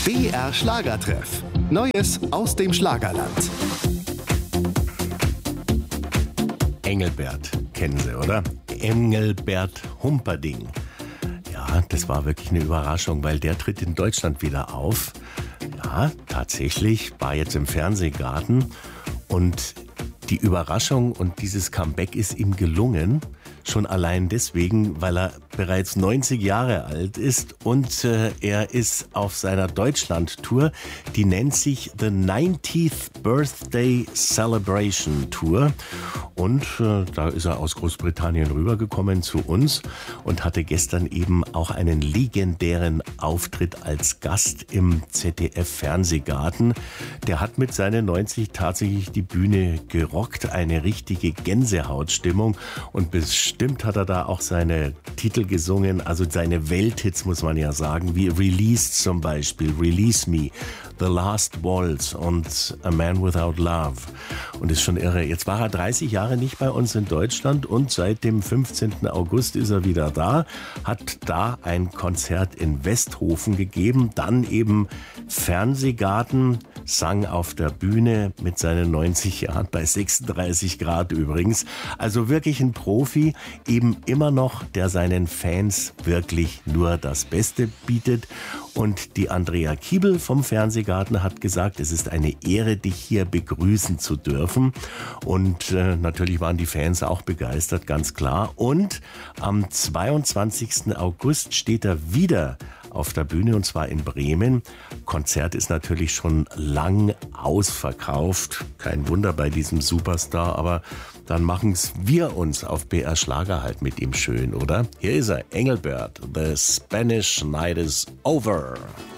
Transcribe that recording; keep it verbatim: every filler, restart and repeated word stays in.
B R Schlagertreff. Neues aus dem Schlagerland. Engelbert kennen Sie, oder? Engelbert Humperdinck. Ja, das war wirklich eine Überraschung, weil der tritt in Deutschland wieder auf. Ja, tatsächlich, war jetzt im Fernsehgarten. Und die Überraschung und dieses Comeback ist ihm gelungen. Schon allein deswegen, weil er bereits neunzig Jahre alt ist und äh, er ist auf seiner Deutschland-Tour. Die nennt sich The ninetieth Birthday Celebration Tour. Und äh, da ist er aus Großbritannien rübergekommen zu uns und hatte gestern eben auch einen legendären Auftritt als Gast im Z D F-Fernsehgarten. Der hat mit seinen neunzig tatsächlich die Bühne gerockt, eine richtige Gänsehautstimmung, und bestimmt hat er da auch seine Titel gesungen, also seine Welthits, muss man ja sagen, wie Released zum Beispiel, Release Me, The Last Waltz und A Man Without Love. Und ist schon irre. Jetzt war er dreißig Jahre nicht bei uns in Deutschland und seit dem fünfzehnten August ist er wieder da, hat da ein Konzert in Westhofen gegeben, dann eben Fernsehgarten, sang auf der Bühne mit seinen neunzig Jahren bei sechsunddreißig Grad übrigens. Also wirklich ein Profi, eben immer noch, der seinen Fans wirklich nur das Beste bietet. Und die Andrea Kiebel vom Fernsehgarten hat gesagt, es ist eine Ehre, dich hier begrüßen zu dürfen. Und äh, natürlich waren die Fans auch begeistert, ganz klar. Und am zweiundzwanzigsten August steht er wieder auf der Bühne, und zwar in Bremen. Konzert ist natürlich schon lang ausverkauft. Kein Wunder bei diesem Superstar, aber dann machen es wir uns auf B R Schlager halt mit ihm schön, oder? Hier ist er, Engelbert. The Spanish Night is over.